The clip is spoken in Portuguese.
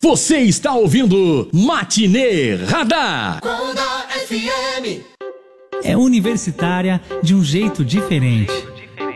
Você está ouvindo Matinê Radar. Conda FM. É universitária de um jeito diferente.